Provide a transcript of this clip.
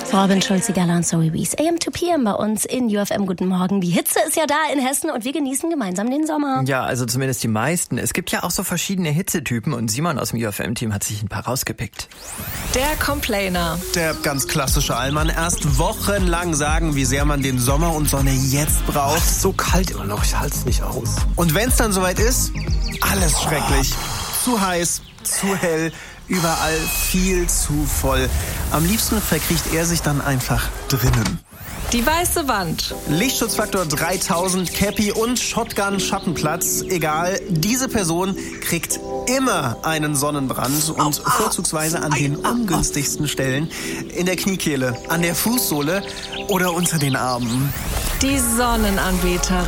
Robin Schulze-Geller und Zoe Wees. AM to PM bei uns in UFM. Guten Morgen. Die Hitze ist ja da in Hessen und wir genießen gemeinsam den Sommer. Ja, also zumindest die meisten. Es gibt ja auch so verschiedene Hitzetypen und Simon aus dem UFM-Team hat sich ein paar rausgepickt. Der Complainer. Der ganz klassische Allmann. Erst wochenlang sagen, wie sehr man den Sommer und Sonne jetzt braucht. Es ist so kalt immer noch, ich halte es nicht aus. Und wenn es dann soweit ist, alles schrecklich. Zu heiß, zu hell, überall viel zu voll. Am liebsten verkriecht er sich dann einfach drinnen. Die weiße Wand. Lichtschutzfaktor 3000, Cappy und Shotgun-Schattenplatz. Egal, diese Person kriegt immer einen Sonnenbrand und vorzugsweise an den ungünstigsten Stellen. In der Kniekehle, an der Fußsohle oder unter den Armen. Die Sonnenanbeterin.